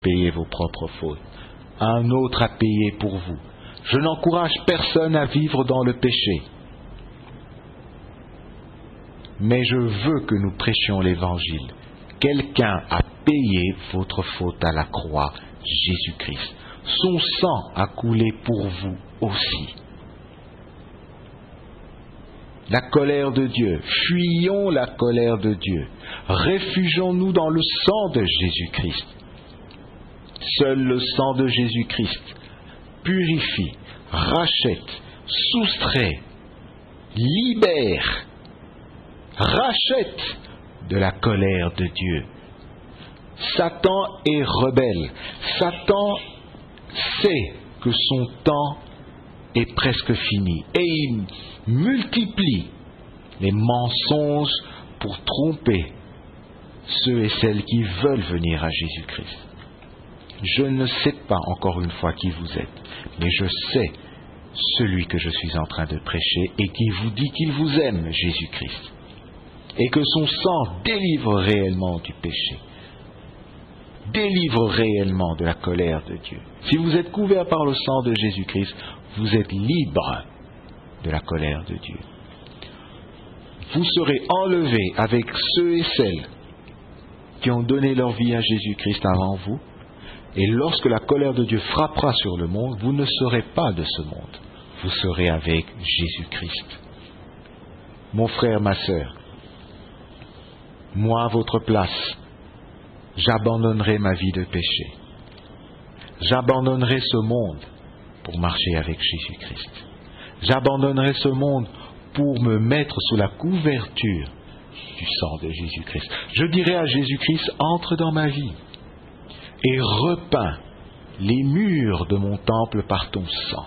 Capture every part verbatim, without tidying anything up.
payez vos propres fautes. Un autre a payé pour vous. Je n'encourage personne à vivre dans le péché. Mais je veux que nous prêchions l'Évangile. Quelqu'un a payé votre faute à la croix, Jésus-Christ. Son sang a coulé pour vous aussi. La colère de Dieu. Fuyons la colère de Dieu. Réfugions-nous dans le sang de Jésus-Christ. Seul le sang de Jésus-Christ purifie, rachète, soustrait, libère, rachète de la colère de Dieu. Satan est rebelle. Satan sait que son temps est presque fini et il multiplie les mensonges pour tromper ceux et celles qui veulent venir à Jésus-Christ. Je ne sais pas encore une fois qui vous êtes, mais je sais celui que je suis en train de prêcher et qui vous dit qu'il vous aime, Jésus-Christ, et que son sang délivre réellement du péché, délivre réellement de la colère de Dieu. Si vous êtes couverts par le sang de Jésus-Christ, vous êtes libres de la colère de Dieu. Vous serez enlevés avec ceux et celles qui ont donné leur vie à Jésus-Christ avant vous, et lorsque la colère de Dieu frappera sur le monde, vous ne serez pas de ce monde. Vous serez avec Jésus-Christ. Mon frère, ma sœur, moi à votre place, j'abandonnerai ma vie de péché. J'abandonnerai ce monde pour marcher avec Jésus-Christ. J'abandonnerai ce monde pour me mettre sous la couverture du sang de Jésus-Christ. Je dirai à Jésus-Christ, entre dans ma vie et repeins les murs de mon temple par ton sang.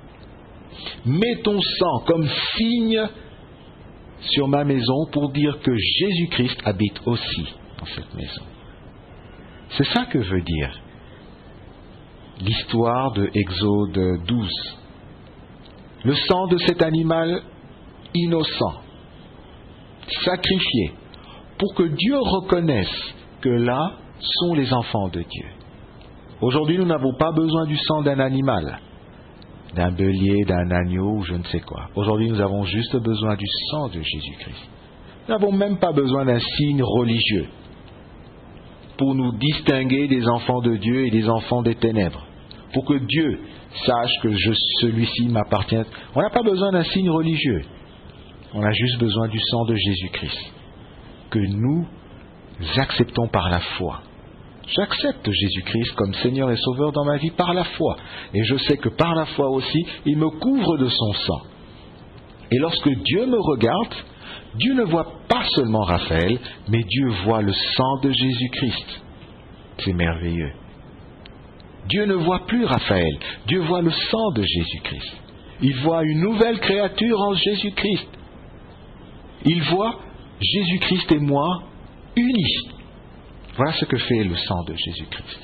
Mets ton sang comme signe sur ma maison pour dire que Jésus-Christ habite aussi dans cette maison. C'est ça que veut dire l'histoire de Exode douze. Le sang de cet animal innocent, sacrifié, pour que Dieu reconnaisse que là sont les enfants de Dieu. Aujourd'hui, nous n'avons pas besoin du sang d'un animal, d'un bélier, d'un agneau ou je ne sais quoi. Aujourd'hui, nous avons juste besoin du sang de Jésus-Christ. Nous n'avons même pas besoin d'un signe religieux pour nous distinguer des enfants de Dieu et des enfants des ténèbres. Pour que Dieu sache que je, celui-ci m'appartient. On n'a pas besoin d'un signe religieux. On a juste besoin du sang de Jésus-Christ, que nous acceptons par la foi. J'accepte Jésus-Christ comme Seigneur et Sauveur dans ma vie par la foi. Et je sais que par la foi aussi, il me couvre de son sang. Et lorsque Dieu me regarde, Dieu ne voit pas seulement Raphaël, mais Dieu voit le sang de Jésus-Christ. C'est merveilleux. Dieu ne voit plus Raphaël, Dieu voit le sang de Jésus-Christ. Il voit une nouvelle créature en Jésus-Christ. Il voit Jésus-Christ et moi unis. Voilà ce que fait le sang de Jésus-Christ.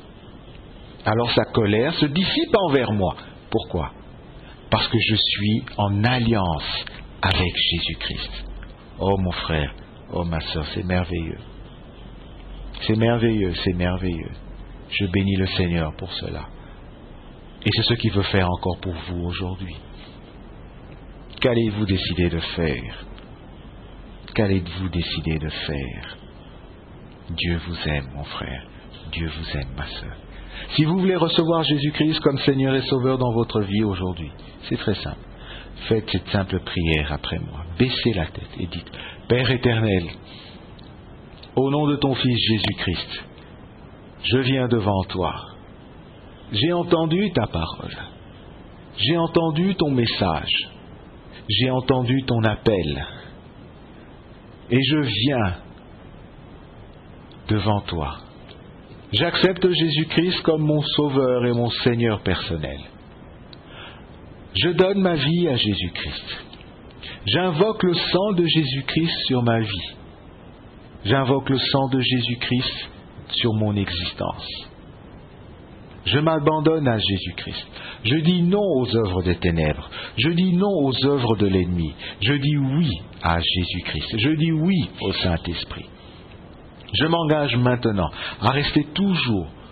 Alors sa colère se dissipe envers moi. Pourquoi ? Parce que je suis en alliance avec Jésus-Christ. Oh mon frère, oh ma sœur, c'est merveilleux. C'est merveilleux, c'est merveilleux. Je bénis le Seigneur pour cela. Et c'est ce qu'il veut faire encore pour vous aujourd'hui. Qu'allez-vous décider de faire ? Qu'allez-vous décider de faire ? Dieu vous aime, mon frère. Dieu vous aime, ma sœur. Si vous voulez recevoir Jésus-Christ comme Seigneur et Sauveur dans votre vie aujourd'hui, c'est très simple. Faites cette simple prière après moi. Baissez la tête et dites, Père éternel, au nom de ton Fils Jésus-Christ, je viens devant toi. J'ai entendu ta parole. J'ai entendu ton message. J'ai entendu ton appel. Et je viens devant toi. J'accepte Jésus-Christ comme mon Sauveur et mon Seigneur personnel. Je donne ma vie à Jésus-Christ. J'invoque le sang de Jésus-Christ sur ma vie. J'invoque le sang de Jésus-Christ sur mon existence. Je m'abandonne à Jésus-Christ. Je dis non aux œuvres des ténèbres. Je dis non aux œuvres de l'ennemi. Je dis oui à Jésus-Christ. Je dis oui au Saint-Esprit. Je m'engage maintenant à rester toujours